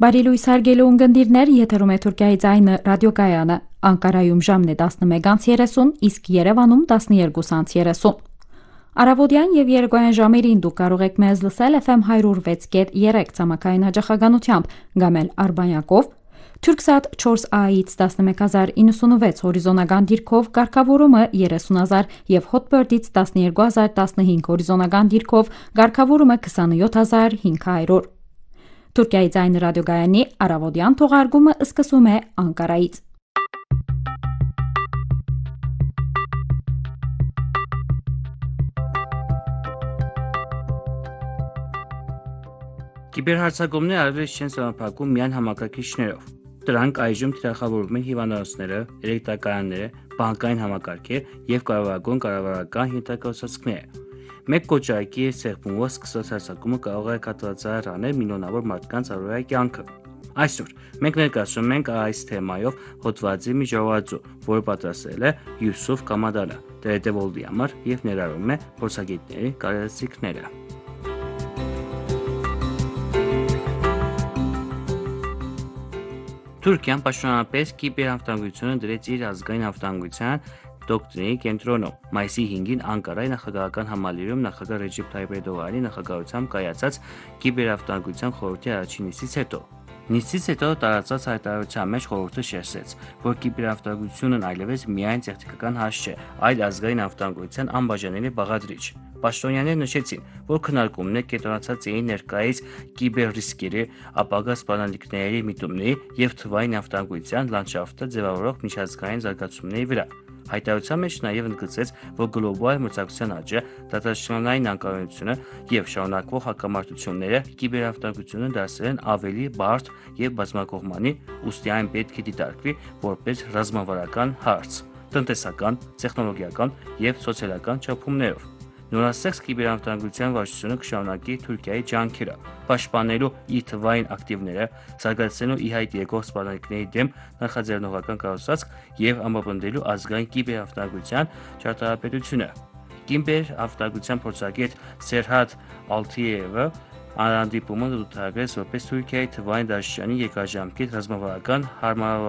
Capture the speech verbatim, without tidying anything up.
Բարի լույս հարգելի ունկնդիրներ, եթերում է Թուրքիայի ձայնը ռադիոկայանը, Անկարայում ժամն է տասնմեկ երեսուն, իսկ Երևանում տասնյոթ երեսուն։ Առավոտյան եւ երեկոյան ժամերին դուք կարող եք մեզ լսել F M one oh six point three ցամաքային հաճախականությամբ, կամ էլ Արբանյակով, Turksat four A-ից տասնմեկ հազար նոյնսունվեց հորիզոնական դիրքով, կարգավորումը երեսուն հազար եւ Hotbird-ից տասնյոթ հազար տասնհինգ հորիզոնական դիրքով, կարգավորումը քսանյոթ հազար հինգ հարյուր։ Թուրքիայի ձայնը ռադիոգայանի առավոտյան թողարկումը սկսում է Անկարայից։ Կիբերհարձակումները արվեստի չեն սահմանափակում միայն համակարգիչներով։ Դրանք այժմ թիրախավորում են հիվանդանոցները, էլեկտրակայանները, բանկային համակարգեր եւ կառավարական կառավարական ենթակառուցվածքները։ Մեկ կոճակի սեղմումով սկսած հարձակումը կարող է կատարածել անել միլիոնավոր մարդկանց առօրյա կյանքը։ Այսօր մենք ներկայացնում ենք այս թեմայով հոդվածի մի ժողովածու, որը պատրաստել է Յուսուֆ Կամադալը, Տերետևոլդի համար եւ ներառում է փորձագետների կարծիքները։ Թուրքիան պաշտոնապես կիբերանվտանգությունը դրեց իր ազգային անվտանգության դոկտրինի կենտրոնում։ Մայիսի հինգին Անկարայի նախագահական համալիրում նախագահ Ռեջեփ Թայիփ Էրդողանի նախագահությամբ կայացած կիբերանվտանգության խորհրդի առաջին նիստից հետո։ Նիստից հետո տարածած հայտարարության մեջ խորհուրդը շեշտեց, որ կիբերանվտանգությունն այլևս միայն տեխնիկական հարց չէ, այլ ազգային անվտանգության անբաժանելի բաղադրիչ։ Պաշտոնյաները նշեցին, որ քննարկումները կենտրոնացած էին ներկայիս կիբերռիսկերի, ապագա սպառնալիքների միտումների եւ թվային անվտանգության լանդշաֆտը ձևավորող միջազգային զարգացումների վրա։ Հայտարարության մեջ նաև ընդգծեց, որ գլոբալ մրցակցության աճը, դատաշխանային անկայունությունը եւ շարունակվող հակամարտությունները կիբերանվտանգությունը դարձրել են ավելի բարդ եւ բազմակողմանի, ուստի այն պետք է դիտարկվի որպես ռազմավարական հարց, տնտեսական, տեխնոլոգիական եւ սոցիալական չափումներով։ Նորաստեղծ կիբերանվտանգության վարչությունը կշարունակի Թուրքիայի ջանքերը, պաշտպանելու իր թվային ակտիվները, զարգացնելու ի հայտ եկող սպառնալիքների դեմ նախաձեռնողական կառուցվածք եւ ամրապնդելու ազգային կիբերանվտանգության ճարտարապետությունը։ Կիբերանվտանգության փորձագետ Սերհադ Ալթիևը հանդիպումը դիտարկեց որպես Թուրքիայի թվային դաշինքի երկարաժամկետ ռազմավարական հարմարավետության